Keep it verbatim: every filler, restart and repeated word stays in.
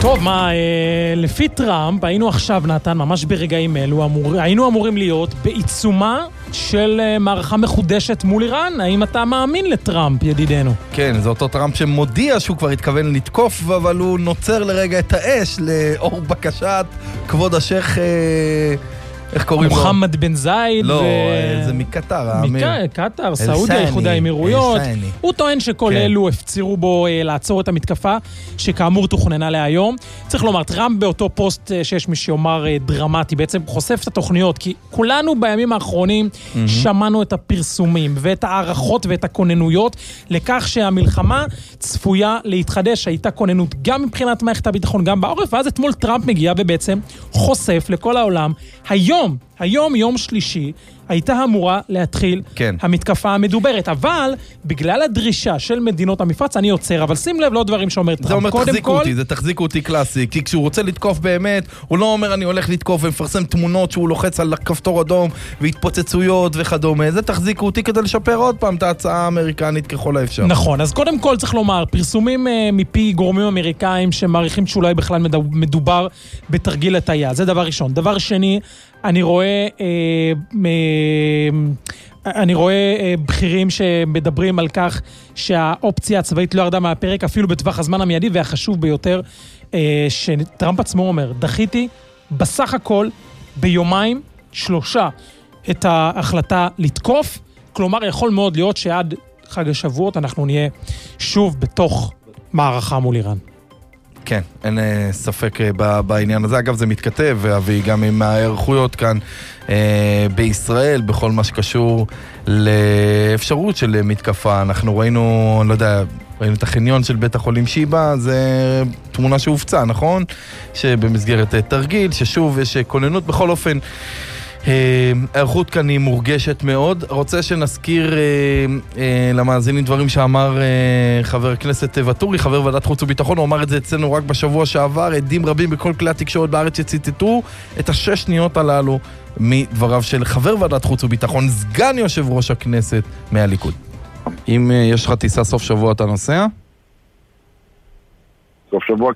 טוב, מה, לפי טראמפ, היינו עכשיו, נתן, ממש ברגעים אלו, אמור, היינו אמורים להיות בעיצומה של מערכה מחודשת מול איראן. האם אתה מאמין לטראמפ, ידידנו? כן, זה אותו טראמפ שמודיע שהוא כבר התכוון לתקוף, אבל הוא נוצר לרגע את האש לאור בקשת כבוד השייך... איך קוראים לו? מוחמד בן זייד. לא, זה מקטר, האמיר. מקטר, סעודיה, איחוד האמירויות. הוא טוען שכל אלו הפצירו בו לעצור את המתקפה, שכאמור תוכננה להיום. צריך לומר, טראמפ באותו פוסט שיש מי שיאמר דרמטי, בעצם חושף את התוכניות, כי כולנו בימים האחרונים שמענו את הפרסומים, ואת הערכות ואת הכוננויות, לכך שהמלחמה צפויה להתחדש. הייתה כוננות גם מבחינת מערכת הביטחון, גם בעורף, ואז אתמול טראמפ מגיע ובעצם חושף לכל העולם, היום היום, היום יום שלישי, הייתה אמורה להתחיל כן. המתקפה המדוברת, אבל בגלל הדרישה של מדינות המפרץ, אני יוצר, אבל שים לב, לא דברים שאומר טראמפ. זה אומר תחזיקו כל... אותי, זה תחזיקו אותי קלאסי, כי כשהוא רוצה לתקוף באמת, הוא לא אומר אני הולך לתקוף ומפרסם תמונות שהוא לוחץ על כפתור אדום והתפוצצויות וכדומה, זה תחזיקו אותי כדי לשפר עוד פעם את ההצעה האמריקנית ככל האפשר. נכון, אז קודם כל צריך לומר, פרסומים uh, מפי גורמים אמריקאים שמעריכים שאולי בכלל מדובר בתרגיל הטעיה, זה דבר ראשון. דבר שני, אני רואה אה, אני רואה אה, בכירים שמדברים על כך שהאופציה הצבאית לא ירדה מהפרק אפילו בטווח הזמן המיידי, והחשוב ביותר אה, שטראמפ עצמו אומר, דחיתי בסך הכל ביומיים שלושה את ההחלטה לתקוף, כלומר יכול מאוד להיות שעד חג השבועות אנחנו נהיה שוב בתוך מערכה מול איראן. כן, אין ספק בעניין הזה. אגב, זה מתכתב, ואבי, גם עם הערכויות כאן אה, בישראל, בכל מה שקשור לאפשרות של מתקפה. אנחנו ראינו, לא יודע, ראינו את החניון של בית החולים שיבה, זה תמונה שהופצה, נכון? שבמסגרת תרגיל, ששוב יש כוננות, בכל אופן, הערכות כאן היא מורגשת מאוד. רוצה שנזכיר אה, אה, למאזינים דברים שאמר אה, חבר הכנסת וטורי, חבר ועדת חוץ וביטחון, הוא אמר את זה אצלנו רק בשבוע שעבר, עדים רבים בכל כלי התקשורת בארץ שציטטו את השש שניות הללו מדבריו של חבר ועדת חוץ וביטחון, סגן יושב ראש הכנסת מהליכוד. אם אה, יש לך טיסה סוף שבוע אתה נוסע? סוף שבוע